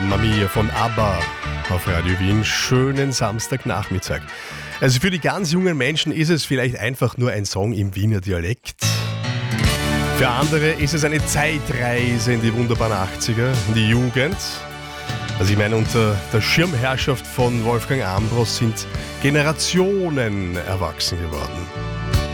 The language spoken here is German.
Mamma Mia von ABBA auf Radio Wien. Schönen Samstagnachmittag. Also für die ganz jungen Menschen ist es vielleicht einfach nur ein Song im Wiener Dialekt. Für andere ist es eine Zeitreise in die wunderbaren 80er, in die Jugend. Also ich meine, unter der Schirmherrschaft von Wolfgang Ambros sind Generationen erwachsen geworden.